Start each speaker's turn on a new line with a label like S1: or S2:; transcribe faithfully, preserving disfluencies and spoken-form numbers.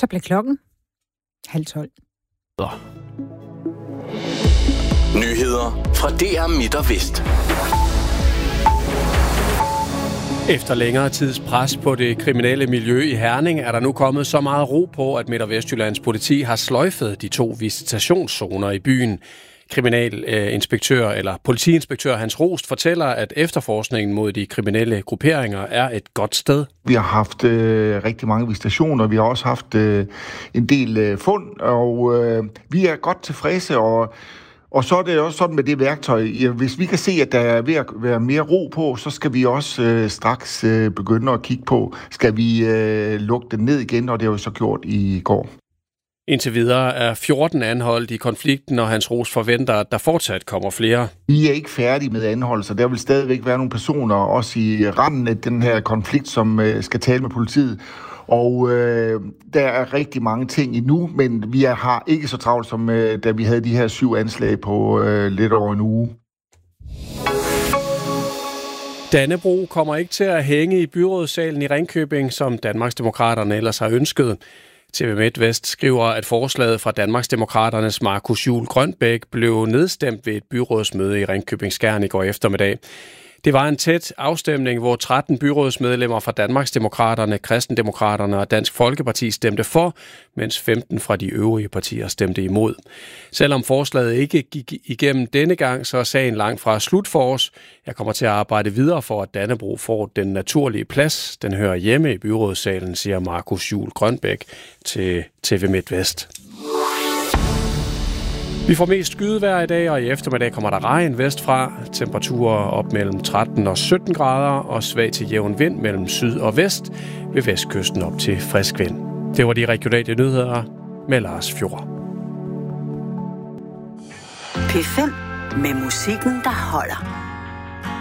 S1: Så blev klokken halv tolv.
S2: Nyheder fra D R Midt og Vest.
S3: Efter længere tids pres på det kriminelle miljø i Herning, er der nu kommet så meget ro på, at Midt- og Vestjyllands politi har sløjfet de to visitationszoner i byen. Kriminalinspektør eller politiinspektør Hans Rost fortæller, at efterforskningen mod de kriminelle grupperinger er et godt sted.
S4: Vi har haft øh, rigtig mange visitationer, vi har også haft øh, en del øh, fund, og øh, vi er godt tilfredse, og Og så er det også sådan med det værktøj. Ja, hvis vi kan se, at der er ved at være mere ro på, så skal vi også øh, straks øh, begynde at kigge på, skal vi øh, lukke den ned igen, og det har vi så gjort i går.
S3: Indtil videre er fjorten anholdt i konflikten, og Hans Roos forventer, at der fortsat kommer flere.
S4: Vi er ikke færdige med anholdelser. Der vil stadigvæk være nogle personer, også i randen af den her konflikt, som øh, skal tale med politiet. Og øh, der er rigtig mange ting endnu, men vi er, har ikke så travlt, som øh, da vi havde de her syv anslag på øh, lidt over en uge.
S3: Dannebrog kommer ikke til at hænge i byrådssalen i Ringkøbing, som Danmarksdemokraterne ellers har ønsket. T V MidtVest skriver, at forslaget fra Danmarksdemokraternes Markus Juhl Grønbæk blev nedstemt ved et byrådsmøde i Ringkøbing Skjern i går eftermiddag. Det var en tæt afstemning, hvor tretten byrådsmedlemmer fra Danmarksdemokraterne, Kristendemokraterne og Dansk Folkeparti stemte for, mens femten fra de øvrige partier stemte imod. Selvom forslaget ikke gik igennem denne gang, så er sagen langt fra slut for os. Jeg kommer til at arbejde videre for, at Dannebrog får den naturlige plads. Den hører hjemme i byrådssalen, siger Markus Juhl Grønbæk til T V MidtVest. Vi får mest skydevejr i dag, og i eftermiddag kommer der regn vestfra. Temperaturer op mellem tretten og sytten grader, og svag til jævn vind mellem syd og vest. Ved vestkysten op til frisk vind. Det var de regionale nyheder med Lars Fjord.
S5: P fem med musikken, der holder.